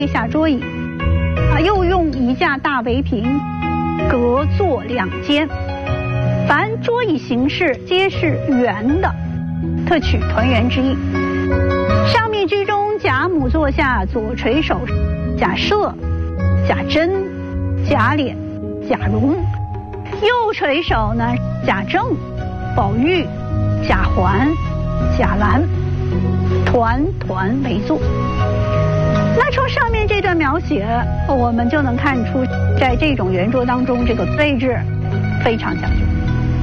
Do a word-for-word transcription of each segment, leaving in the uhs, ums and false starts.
下桌椅，啊，又用一架大围屏隔坐两间，凡桌椅形式皆是圆的，特取团圆之意。上面居中，贾母坐下，左垂手，贾赦、贾珍、贾琏、贾蓉；右垂手呢，贾政、宝玉、贾环、贾兰，团团围坐。那从上面这段描写，我们就能看出，在这种圆桌当中，这个位置非常讲究。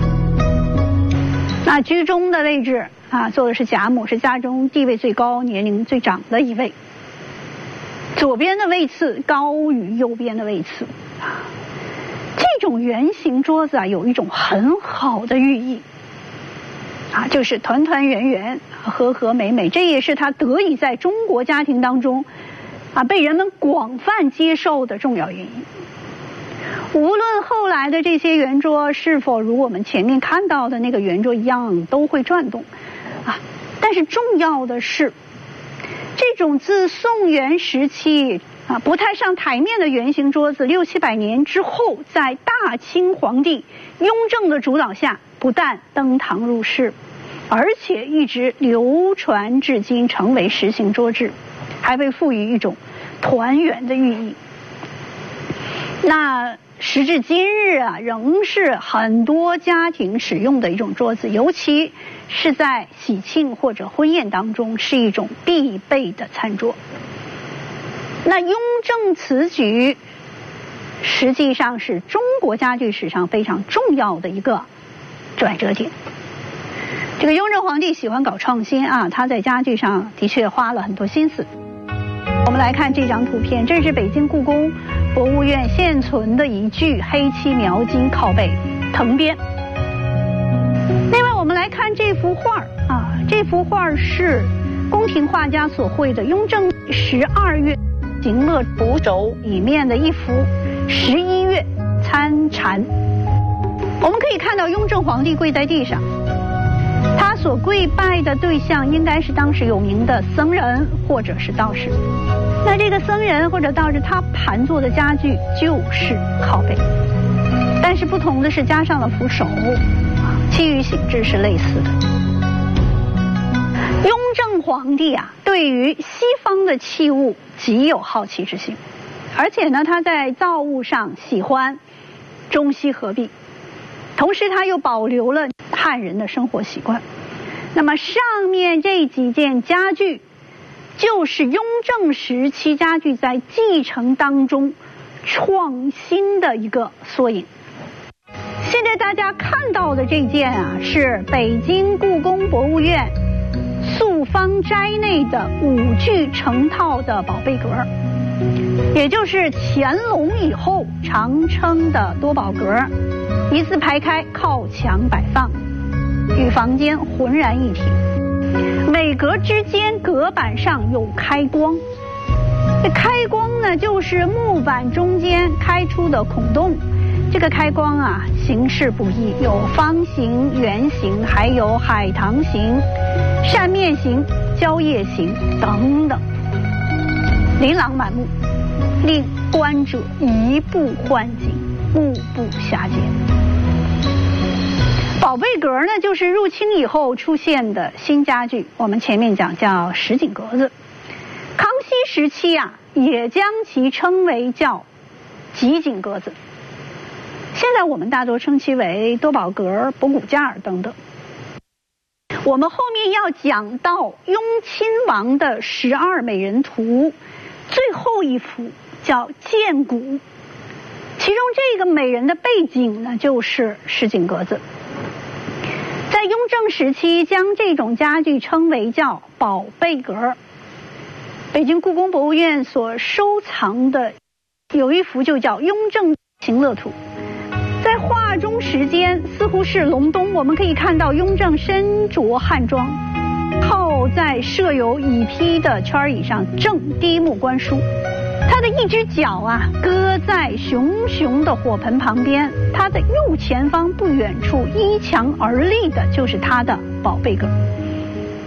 那居中的位置啊，坐的是贾母，是家中地位最高、年龄最长的一位。左边的位次高于右边的位次，这种圆形桌子啊，有一种很好的寓意啊，就是团团圆圆、和和美美，这也是它得以在中国家庭当中啊被人们广泛接受的重要原因。无论后来的这些圆桌是否如我们前面看到的那个圆桌一样都会转动啊，但是重要的是，这种自宋元时期啊不太上台面的圆形桌子，六七百年之后，在大清皇帝雍正的主导下，不但登堂入室，而且一直流传至今，成为实行桌制，还被赋予一种团圆的寓意。那时至今日啊，仍是很多家庭使用的一种桌子，尤其是在喜庆或者婚宴当中，是一种必备的餐桌。那雍正此举实际上是中国家具史上非常重要的一个转折点。这个雍正皇帝喜欢搞创新啊，他在家具上的确花了很多心思。我们来看这张图片，这是北京故宫博物院现存的一具黑漆描金靠背藤编。另外我们来看这幅画啊，这幅画是宫廷画家所绘的雍正十二月行乐图轴里面的一幅十一月参禅。我们可以看到雍正皇帝跪在地上，他所跪拜的对象应该是当时有名的僧人或者是道士。那这个僧人或者道士他盘坐的家具就是靠背，但是不同的是加上了扶手，其余形制是类似的。雍正皇帝啊，对于西方的器物极有好奇之心，而且呢，他在造物上喜欢中西合璧，同时他又保留了汉人的生活习惯。那么上面这几件家具，就是雍正时期家具在继承当中创新的一个缩影。现在大家看到的这件啊，是北京故宫博物院塑方斋内的五具成套的宝贝阁，也就是乾隆以后常称的多宝阁，一字排开，靠墙摆放，与房间浑然一体。每格之间隔板上有开光，这开光呢，就是木板中间开出的孔洞。这个开光啊，形式不一，有方形、圆形，还有海棠形、扇面形、蕉叶形等等，琳琅满目，令观者移步欢景，目不暇接。宝贝阁呢，就是入清以后出现的新家具，我们前面讲叫什锦阁子。康熙时期啊，也将其称为叫集锦阁子。现在我们大多称其为多宝阁、博古架等等。我们后面要讲到雍亲王的十二美人图，最后一幅叫剑骨，其中这个美人的背景呢，就是什锦阁子。在雍正时期，将这种家具称为叫宝贝阁。北京故宫博物院所收藏的有一幅就叫雍正行乐图，在画中时间似乎是隆冬，我们可以看到雍正身着汉装，靠在设有椅披的圈椅上，正低目观书。他的一只脚啊搁在熊熊的火盆旁边，他的右前方不远处依墙而立的就是他的宝贝阁。虽然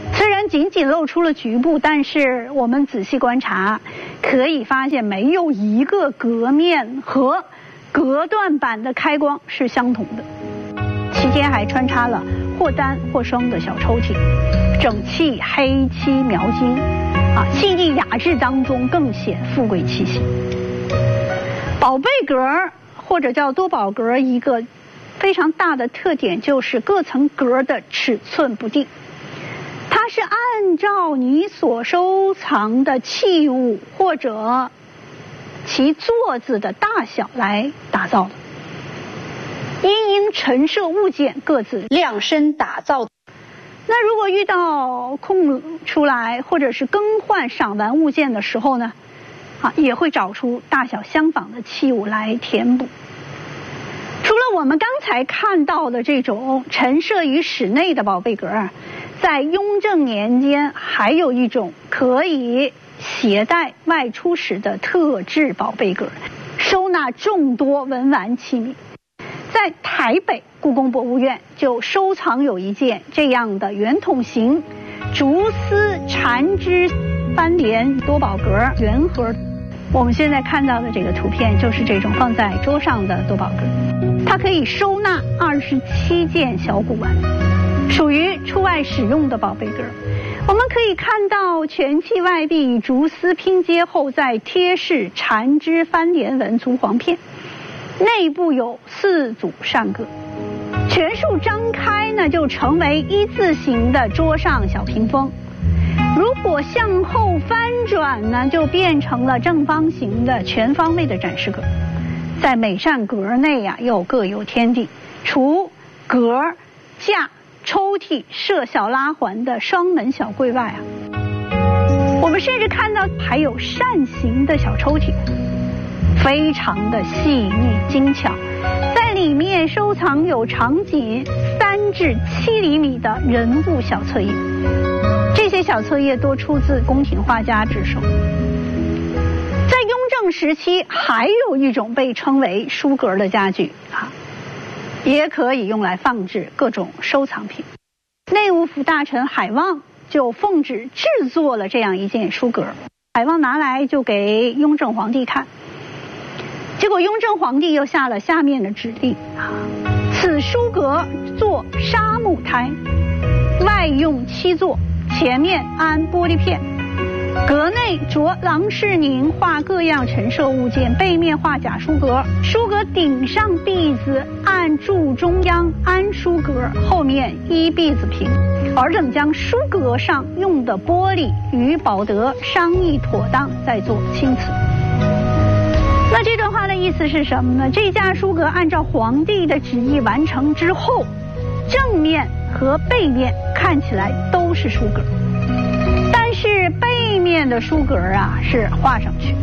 仅仅露出了局部，但是我们仔细观察，可以发现没有一个隔面和隔断板的开光是相同的。期间还穿插了或单或双的小抽屉，整砌黑漆描金，啊，细腻雅致当中更显富贵气息。宝贝格或者叫多宝格一个非常大的特点就是各层格的尺寸不定，它是按照你所收藏的器物或者其座子的大小来打造的，因应陈设物件各自量身打造。那如果遇到空出来或者是更换赏玩物件的时候呢，啊，也会找出大小相仿的器物来填补。除了我们刚才看到的这种陈设于室内的宝贝格，在雍正年间还有一种可以携带外出时的特制宝贝格，收纳众多文玩器皿。在台北故宫博物院就收藏有一件这样的圆筒形竹丝缠枝翻联多宝格圆盒。我们现在看到的这个图片就是这种放在桌上的多宝格，它可以收纳二十七件小古玩，属于出外使用的宝贝格。我们可以看到全器外壁竹丝拼接后再贴饰缠枝翻联纹足簧片，内部有四组扇格，全数张开呢就成为一字形的桌上小屏风。如果向后翻转呢，就变成了正方形的全方位的展示格。在每扇格内啊，又各有天地，除格、架、抽屉、设小拉环的双门小柜外啊，我们甚至看到还有扇形的小抽屉，非常的细腻精巧，在里面收藏有长仅三至七厘米的人物小册页。这些小册页多出自宫廷画家之手。在雍正时期，还有一种被称为书格的家具啊，也可以用来放置各种收藏品。内务府大臣海望就奉旨制作了这样一件书格，海望拿来就给雍正皇帝看。结果雍正皇帝又下了下面的指令啊，此书格做沙木胎，外用漆座，前面安玻璃片，格内着郎世宁画各样陈设物件，背面画假书格，书格顶上篦子按柱中央安书格，后面依篦子平，尔等将书格上用的玻璃与保德商议妥当，再做青瓷。那这段话的意思是什么呢？这架书格按照皇帝的旨意完成之后，正面和背面看起来都是书格，但是背面的书格啊是画上去。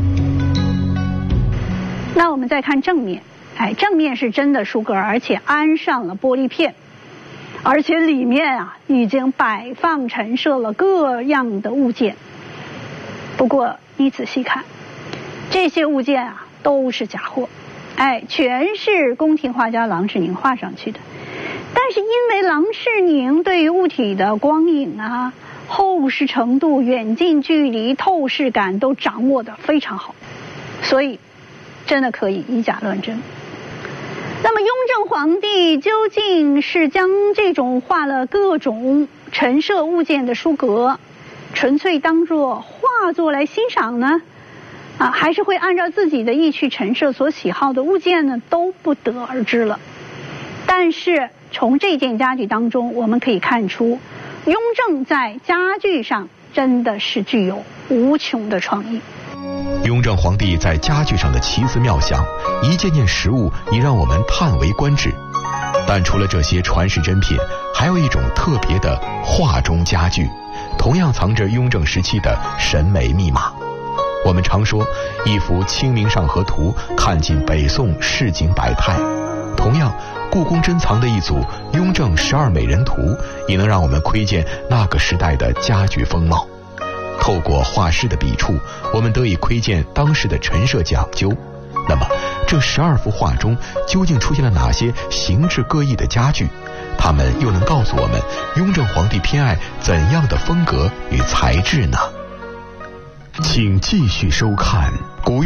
那我们再看正面，哎，正面是真的书格，而且安上了玻璃片，而且里面啊已经摆放陈设了各样的物件。不过你仔细看，这些物件啊都是假货，哎，全是宫廷画家郎世宁画上去的。但是因为郎世宁对于物体的光影啊、厚实程度、远近距离、透视感都掌握得非常好，所以真的可以以假乱真。那么雍正皇帝究竟是将这种画了各种陈设物件的书格纯粹当作画作来欣赏呢？啊，还是会按照自己的意去陈设所喜好的物件呢？都不得而知了。但是从这件家具当中，我们可以看出，雍正在家具上真的是具有无穷的创意。 雍正皇帝在家具上的奇思妙想，一件件实物已让我们叹为观止。但除了这些传世珍品，还有一种特别的画中家具，同样藏着雍正时期的审美密码。我们常说，一幅《清明上河图》看尽北宋市井百态。同样，故宫珍藏的一组《雍正十二美人图》，也能让我们窥见那个时代的家具风貌。透过画师的笔触，我们得以窥见当时的陈设讲究。 那么这十二幅画中究竟出现了哪些形制各异的家具？它们又能告诉我们雍正皇帝偏爱怎样的风格与材质呢？请继续收看古